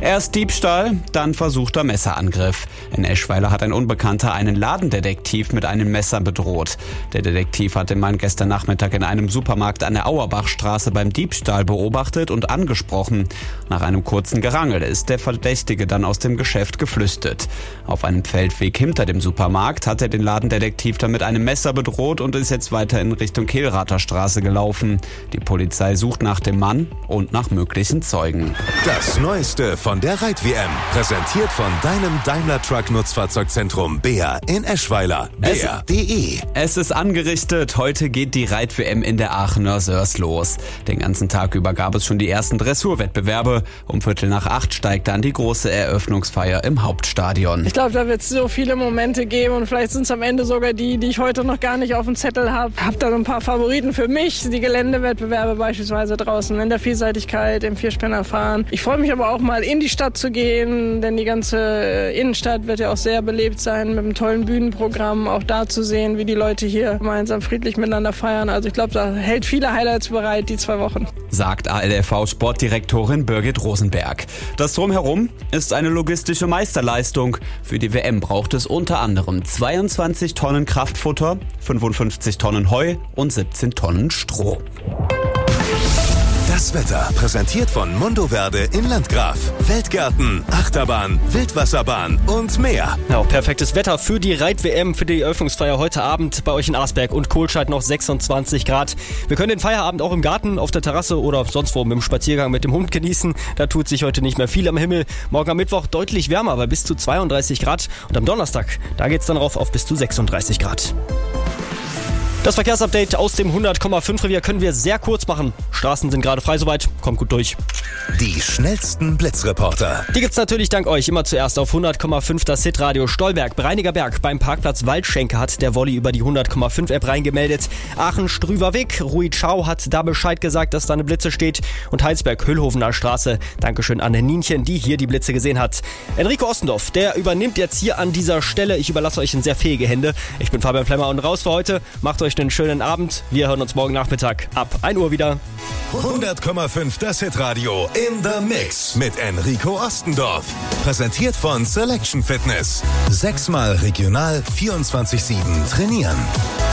Erst Diebstahl, dann versuchter Messerangriff. In Eschweiler hat ein Unbekannter einen Ladendetektiv mit einem Messer bedroht. Der Detektiv hat den Mann gestern Nachmittag in einem Supermarkt an der Auerbachstraße beim Diebstahl beobachtet und angesprochen. Nach einem kurzen Gerangel ist der Verdächtige dann aus dem Geschäft geflüchtet. Auf einem Feldweg hinter dem Supermarkt hat er den Ladendetektiv dann mit einem Messer bedroht und ist jetzt weiter in Richtung Kehlrather Straße gelaufen. Die Polizei sucht nach dem Mann und nach möglichen Zeugen. Das Neueste von der Reit-WM, präsentiert von deinem Daimler-Truck-Nutzfahrzeugzentrum Bea in Eschweiler. Bea.de. Es ist angerichtet. Heute geht die Reit-WM in der Aachener Sörs los. Den ganzen Tag über gab es schon die ersten Dressurwettbewerbe. Um 7:45 steigt dann die große Eröffnungsfeier im Hauptstadion. Ich glaube, da wird es so viele Momente geben und vielleicht sind es am Ende sogar die ich heute noch gar nicht auf dem Zettel habe. Hab da ein paar Favoriten für mich. Die Geländewettbewerbe beispielsweise draußen in der Vielseitigkeit, im Vierspännerfahren. Ich freue mich aber auch mal in die Stadt zu gehen, denn die ganze Innenstadt wird ja auch sehr belebt sein mit einem tollen Bühnenprogramm. Auch da zu sehen, wie die Leute hier gemeinsam friedlich miteinander feiern. Also ich glaube, da hält viele Highlights bereit, die 2 Wochen. Sagt ALV-Sportdirektorin Birgit Rosenberg. Das Drumherum ist eine logistische Meisterleistung. Für die WM braucht es unter anderem 22 Tonnen Kraftfutter, 55 Tonnen Heu und 17 Tonnen Stroh. Das Wetter, präsentiert von Mundo Verde in Landgraf. Weltgärten, Achterbahn, Wildwasserbahn und mehr. Ja, auch perfektes Wetter für die Reit-WM, für die Eröffnungsfeier heute Abend bei euch in Arsberg und Kohlscheid noch 26 Grad. Wir können den Feierabend auch im Garten, auf der Terrasse oder sonst wo mit dem Spaziergang mit dem Hund genießen. Da tut sich heute nicht mehr viel am Himmel. Morgen am Mittwoch deutlich wärmer bei bis zu 32 Grad. Und am Donnerstag, da geht's dann rauf auf bis zu 36 Grad. Das Verkehrsupdate aus dem 100,5 Revier können wir sehr kurz machen. Straßen sind gerade frei soweit, kommt gut durch. Die schnellsten Blitzreporter. Die gibt's natürlich dank euch immer zuerst auf 100,5 das Hitradio. Stolberg, Breinigerberg beim Parkplatz Waldschenke hat der Wolli über die 100,5 App reingemeldet. Aachen, Strüverweg, Ruitschau hat da Bescheid gesagt, dass da eine Blitze steht. Und Heilsberg, Hüllhofener Straße. Dankeschön an Nienchen, die hier die Blitze gesehen hat. Enrico Ostendorf, der übernimmt jetzt hier an dieser Stelle. Ich überlasse euch in sehr fähige Hände. Ich bin Fabian Flemmer und raus für heute. Macht euch einen schönen Abend. Wir hören uns morgen Nachmittag ab 1 Uhr wieder. 100,5 das Hitradio in the Mix mit Enrico Ostendorf. Präsentiert von Selection Fitness. 6-mal regional 24/7 trainieren.